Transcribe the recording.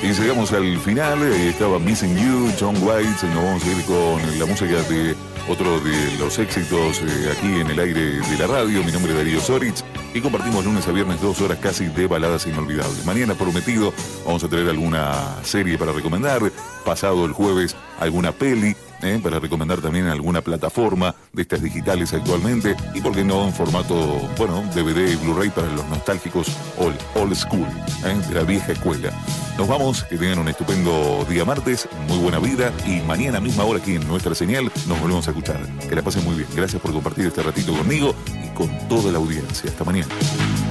Y llegamos al final, estaba Missing You, John White, nos vamos a ir con la música de otro de los éxitos aquí en el aire de la radio. Mi nombre es Darío Sorich y compartimos lunes a viernes 2 horas casi de baladas inolvidables. Mañana, prometido, vamos a traer alguna serie para recomendar. Pasado el jueves, alguna peli. Para recomendar también alguna plataforma de estas digitales actualmente y por qué no en formato, bueno, DVD y Blu-ray para los nostálgicos old school, de la vieja escuela. Nos vamos, que tengan un estupendo día martes, muy buena vida y mañana misma hora aquí en nuestra señal nos volvemos a escuchar. Que la pasen muy bien. Gracias por compartir este ratito conmigo y con toda la audiencia. Hasta mañana.